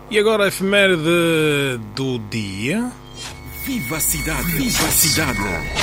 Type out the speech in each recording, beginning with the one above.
E agora a efeméride do dia. Viva a cidade! Viva a cidade!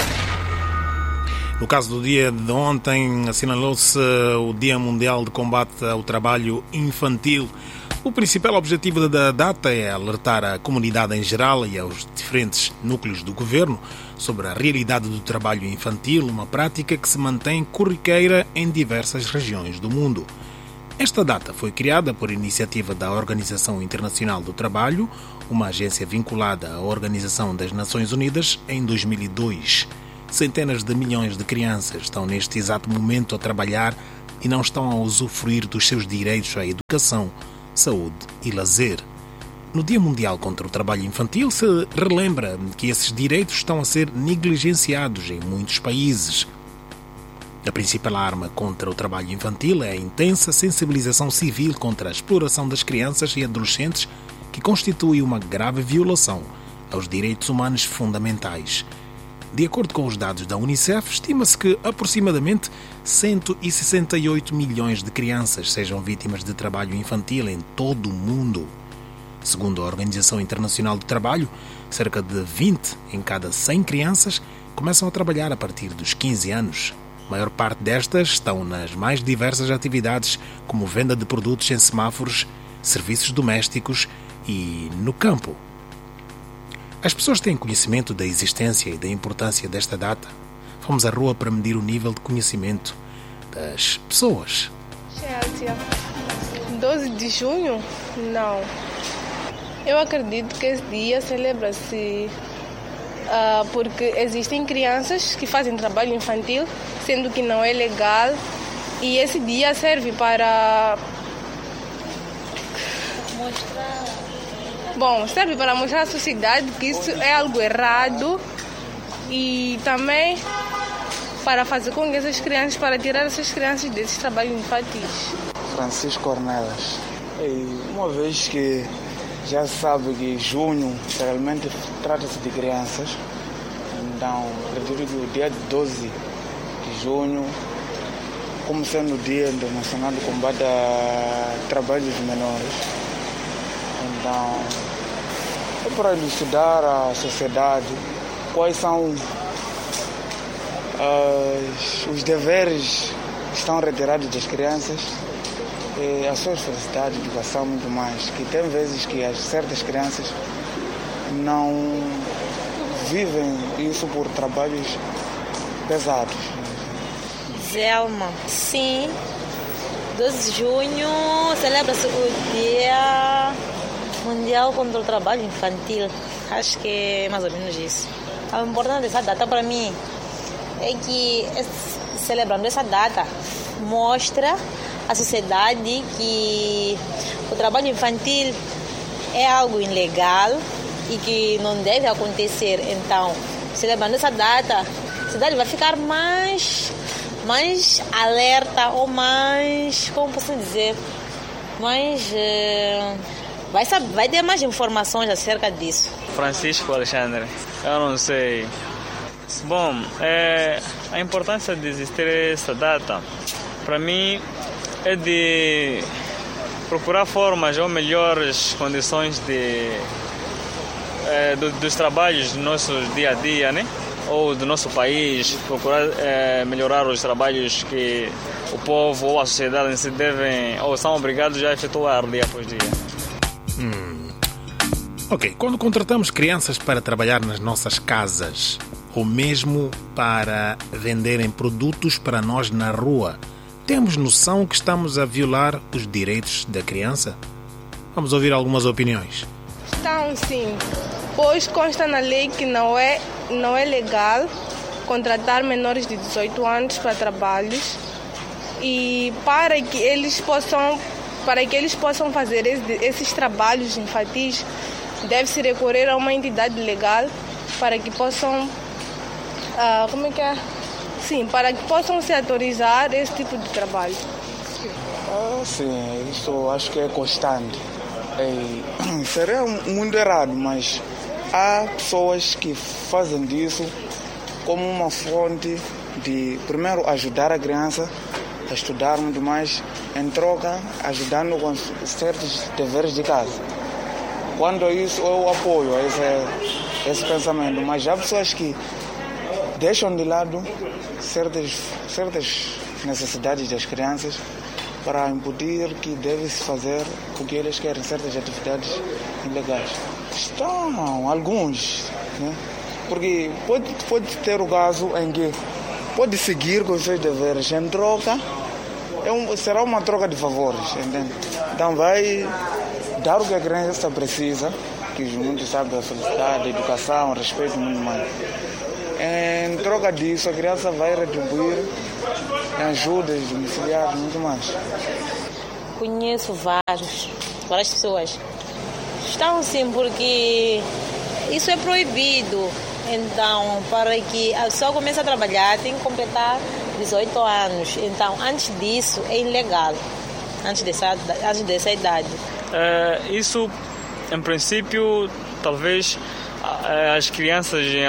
No caso do dia de ontem, assinalou-se o Dia Mundial de Combate ao Trabalho Infantil. O principal objetivo da data é alertar a comunidade em geral e aos diferentes núcleos do governo sobre a realidade do trabalho infantil, uma prática que se mantém corriqueira em diversas regiões do mundo. Esta data foi criada por iniciativa da Organização Internacional do Trabalho, uma agência vinculada à Organização das Nações Unidas, em 2002. Centenas de milhões de crianças estão neste exato momento a trabalhar e não estão a usufruir dos seus direitos à educação, saúde e lazer. No Dia Mundial contra o Trabalho Infantil se relembra que esses direitos estão a ser negligenciados em muitos países. A principal arma contra o trabalho infantil é a intensa sensibilização civil contra a exploração das crianças e adolescentes, que constitui uma grave violação aos direitos humanos fundamentais. De acordo com os dados da Unicef, estima-se que aproximadamente 168 milhões de crianças sejam vítimas de trabalho infantil em todo o mundo. Segundo a Organização Internacional do Trabalho, cerca de 20 em cada 100 crianças começam a trabalhar a partir dos 15 anos. A maior parte destas estão nas mais diversas atividades, como venda de produtos em semáforos, serviços domésticos e no campo. As pessoas têm conhecimento da existência e da importância desta data. Fomos à rua para medir o nível de conhecimento das pessoas. 12 de junho? Não. Eu acredito que esse dia celebra-se porque existem crianças que fazem trabalho infantil, sendo que não é legal, e esse dia serve para serve para mostrar à sociedade que isso é algo errado, e também para fazer com que essas crianças, para tirar essas crianças desses trabalhos infantis. Francisco Ornelas. Uma vez que já se sabe que junho geralmente trata-se de crianças, então acredito que o dia 12 de junho, como sendo o Dia Internacional de Combate a Trabalhos Menores, então é para elucidar a sociedade quais são os deveres que estão retirados das crianças, a sua felicidade, educação, muito mais. Que tem vezes que certas crianças não vivem isso por trabalhos pesados. Zelma, sim. 12 de junho celebra-se o Dia Mundial contra o Trabalho Infantil. Acho que é mais ou menos isso. A importância dessa data para mim é que, celebrando essa data, mostra à sociedade que o trabalho infantil é algo ilegal e que não deve acontecer. Então, celebrando essa data, a sociedade vai ficar mais alerta, ou mais, como posso dizer, vai ter mais informações acerca disso. Francisco Alexandre, eu não sei. Bom, a importância de existir essa data, para mim, é de procurar formas ou melhores condições dos trabalhos do nosso dia a dia, né? Ou do nosso país, procurar melhorar os trabalhos que o povo ou a sociedade em si devem ou são obrigados a efetuar dia após dia. Ok, quando contratamos crianças para trabalhar nas nossas casas, ou mesmo para venderem produtos para nós na rua, temos noção que estamos a violar os direitos da criança? Vamos ouvir algumas opiniões. Estão sim, pois consta na lei que não é legal contratar menores de 18 anos para trabalhos, e para que eles possam fazer esses trabalhos infantis, deve-se recorrer a uma entidade legal para que possam para que possam se autorizar esse tipo de trabalho. Sim, isso acho que é constante. Seria muito errado, mas há pessoas que fazem disso como uma fonte de, primeiro, ajudar a criança a estudar muito mais, em troca, ajudando com certos deveres de casa. Quando a isso, eu apoio esse pensamento, mas há pessoas que deixam de lado certas necessidades das crianças para impedir que deve-se fazer o que eles querem, certas atividades ilegais. Estão alguns, né? Porque pode ter o caso em que pode seguir com os seus deveres em troca, será uma troca de favores, entende? Então vai dar o que a criança precisa, que muitos sabem, a felicidade, a educação, o respeito e muito mais. Em troca disso, a criança vai retribuir em ajudas domiciliares e muito mais. Conheço várias pessoas. Estão sim, porque isso é proibido. Então, para que a pessoa comece a trabalhar, tem que completar 18 anos. Então, antes disso, é ilegal. Antes dessa idade. Isso, em princípio, talvez as crianças, em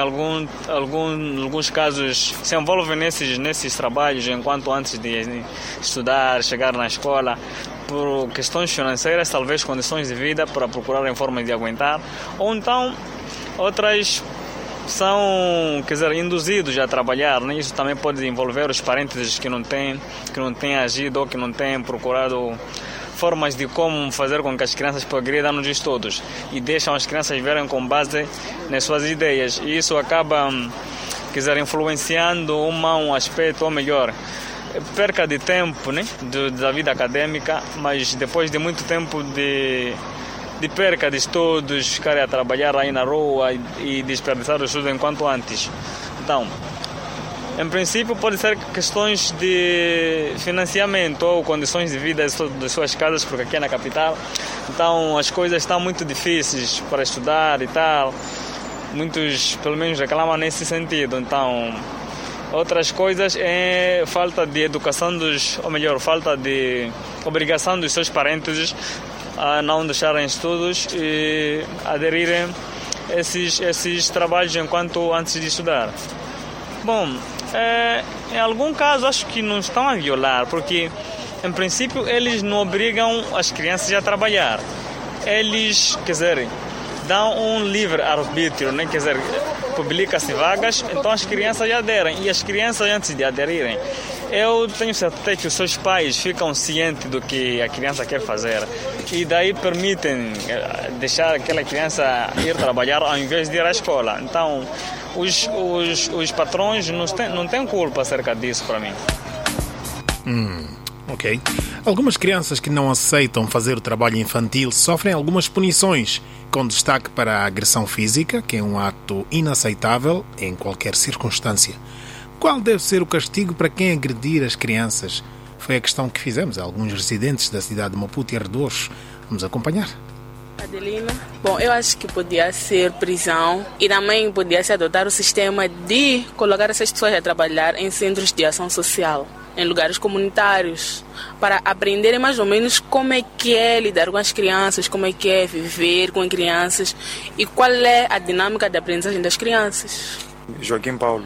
alguns casos, se envolvem nesses trabalhos enquanto antes de estudar, chegar na escola, por questões financeiras, talvez condições de vida, para procurarem formas de aguentar, ou então outras são, induzidos a trabalhar, né? Isso também pode envolver os parentes que não têm agido ou que não têm procurado formas de como fazer com que as crianças progridam nos estudos e deixam as crianças verem com base nas suas ideias, e isso acaba influenciando um aspecto, ou melhor, perca de tempo, né, da vida acadêmica, mas depois de muito tempo de perca de estudos, ficarem a trabalhar aí na rua e desperdiçar os estudos enquanto antes. Então, em princípio, pode ser questões de financiamento ou condições de vida das suas casas, porque aqui é na capital, então as coisas estão muito difíceis para estudar e tal. Muitos, pelo menos, reclamam nesse sentido. Então, outras coisas é falta de educação falta de obrigação dos seus parentes a não deixarem estudos e aderirem a esses trabalhos antes de estudar. Bom, em algum caso acho que não estão a violar, porque em princípio eles não obrigam as crianças a trabalhar. Eles, dão um livre arbítrio, né? Publica-se vagas, então as crianças aderem. E as crianças, antes de aderirem, eu tenho certeza que os seus pais ficam cientes do que a criança quer fazer e daí permitem deixar aquela criança ir trabalhar ao invés de ir à escola. Então, os patrões não têm culpa acerca disso para mim. Ok. Algumas crianças que não aceitam fazer o trabalho infantil sofrem algumas punições, com destaque para a agressão física, que é um ato inaceitável em qualquer circunstância. Qual deve ser o castigo para quem agredir as crianças? Foi a questão que fizemos a alguns residentes da cidade de Maputo e Ardocho. Vamos acompanhar. Adelina, bom, eu acho que podia ser prisão e também podia se adotar o sistema de colocar essas pessoas a trabalhar em centros de ação social, em lugares comunitários, para aprenderem mais ou menos como é que é lidar com as crianças, como é que é viver com crianças e qual é a dinâmica de aprendizagem das crianças. Joaquim Paulo,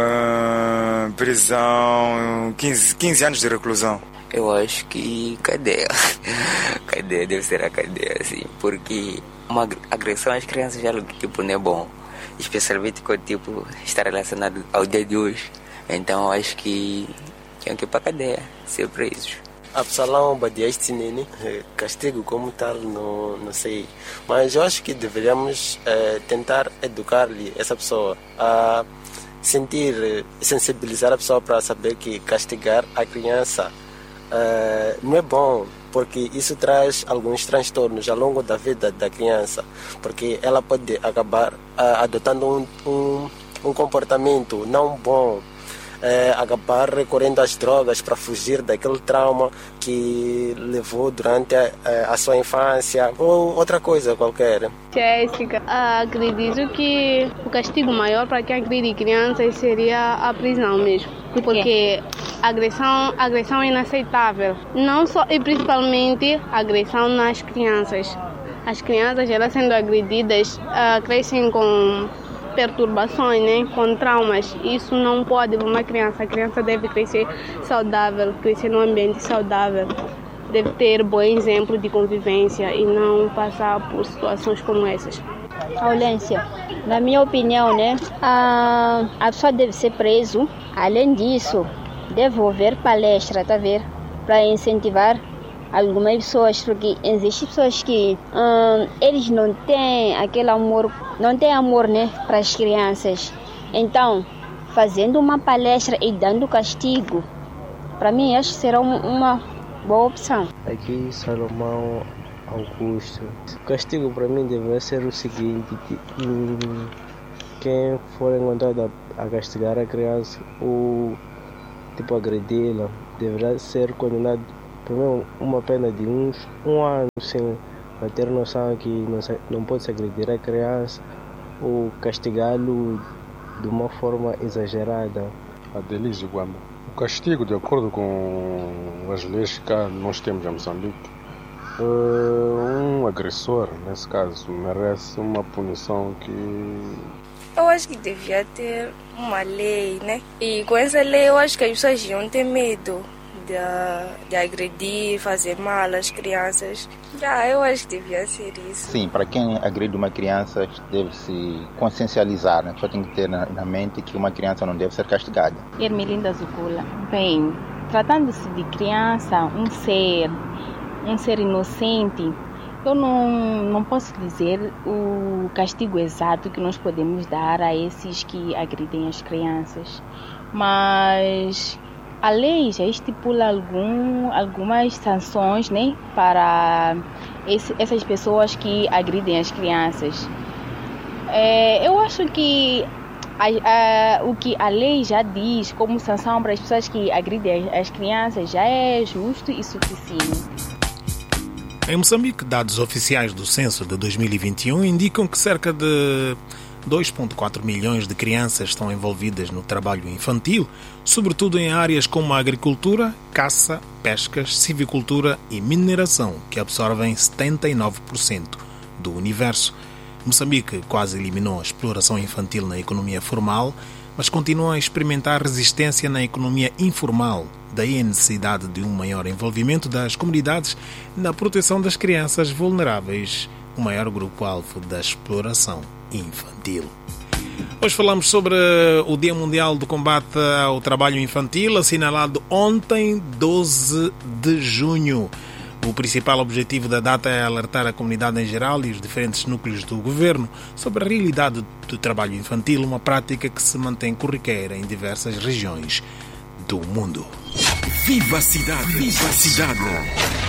prisão, 15 anos de reclusão. Eu acho que cadeia. Cadeia deve ser a cadeia, assim, porque uma agressão às crianças é algo que não é bom, especialmente quando está relacionado ao dia de hoje. Então eu acho que tinham que ir para a cadeia, ser presos. Absalão Badiaste Nene, castigo como tal, não sei. Mas eu acho que deveríamos tentar educar-lhe essa pessoa a sensibilizar a pessoa para saber que castigar a criança não é bom, porque isso traz alguns transtornos ao longo da vida da criança, porque ela pode acabar adotando um comportamento não bom, acabar recorrendo às drogas para fugir daquele trauma que levou durante a sua infância ou outra coisa qualquer. Jéssica, acredito que o castigo maior para quem agride crianças seria a prisão mesmo, porque agressão é inaceitável, não só e principalmente agressão nas crianças. As crianças, elas sendo agredidas, crescem com perturbações, né? Com traumas. Isso não pode para uma criança. A criança deve crescer saudável, crescer num ambiente saudável. deve ter bom exemplo de convivência e não passar por situações como essas. Violência. Na minha opinião, né, a pessoa deve ser preso. Além disso, deve haver palestra, tá ver? Para incentivar algumas pessoas, porque existem pessoas que eles não têm aquele amor, não têm amor, né, para as crianças. Então, fazendo uma palestra e dando castigo, para mim acho que será uma boa opção. Aqui Salomão Augusto. O castigo para mim deveria ser o seguinte: quem for encontrado a castigar a criança ou tipo agredi-la, deverá ser condenado por uma pena de um ano, sem ter noção que não pode se agredir a criança ou castigá-lo de uma forma exagerada. Adelísio Guamba. O castigo, de acordo com as leis que nós temos em Moçambique, um agressor, nesse caso, merece uma punição que... Eu acho que devia ter uma lei, né? E com essa lei eu acho que as pessoas iam ter medo de agredir, fazer mal às crianças. Eu acho que devia ser isso. Sim, para quem agride uma criança deve se consciencializar, né? A pessoa tem que ter na mente que uma criança não deve ser castigada. Ermelinda Zucula. Bem, tratando-se de criança, um ser inocente, eu não posso dizer o castigo exato que nós podemos dar a esses que agridem as crianças, mas a lei já estipula algumas sanções, né, para essas pessoas que agridem as crianças. Eu acho que o que a lei já diz como sanção para as pessoas que agridem as crianças já é justo e suficiente. Em Moçambique, dados oficiais do censo de 2021 indicam que cerca de 2,4 milhões de crianças estão envolvidas no trabalho infantil, sobretudo em áreas como a agricultura, caça, pescas, civicultura e mineração, que absorvem 79% do universo. Moçambique quase eliminou a exploração infantil na economia formal, mas continua a experimentar resistência na economia informal. Daí a necessidade de um maior envolvimento das comunidades na proteção das crianças vulneráveis, o maior grupo-alvo da exploração infantil. Hoje falamos sobre o Dia Mundial do Combate ao Trabalho Infantil, assinalado ontem, 12 de junho. O principal objetivo da data é alertar a comunidade em geral e os diferentes núcleos do governo sobre a realidade do trabalho infantil, uma prática que se mantém corriqueira em diversas regiões do mundo. Viva a cidade! Viva a cidade!